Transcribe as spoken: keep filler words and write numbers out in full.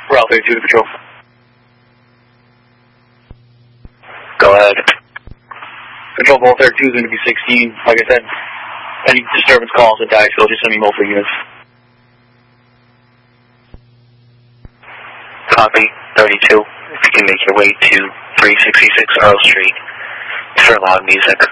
Route thirty-two to patrol. Go ahead. Control Vault thirty-two is going to be sixteen. Like I said, any disturbance calls at Dyersville, just send me multiple units. Copy, thirty-two. If you can make your way to three sixty-six Earl Street for loud music.